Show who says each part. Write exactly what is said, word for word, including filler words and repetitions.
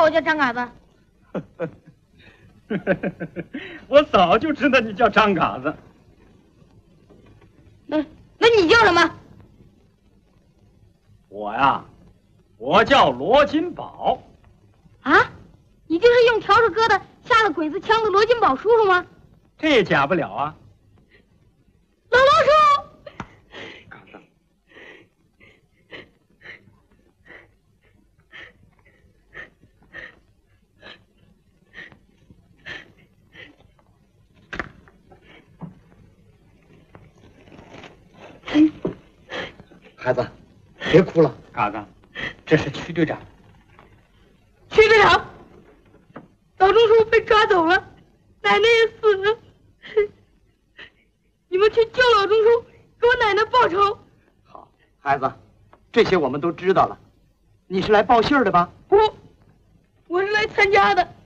Speaker 1: 我叫张嘎子？
Speaker 2: 我早就知道你叫张嘎子。
Speaker 1: 那那你叫什么？
Speaker 2: 我呀，我叫罗金宝。
Speaker 1: 啊，你就是用笤帚疙瘩下了鬼子枪的罗金宝叔叔吗？
Speaker 2: 这也假不了啊。
Speaker 1: 老罗叔，
Speaker 2: 嘎子，
Speaker 3: 孩子，别哭了。
Speaker 2: 嘎子，这是曲队长。
Speaker 1: 曲队长，老钟叔被抓走了，奶奶也死了。你们去救老钟叔，给我奶奶报仇。
Speaker 3: 好，孩子，这些我们都知道了。你是来报信儿的吧？
Speaker 1: 不，我是来参加的。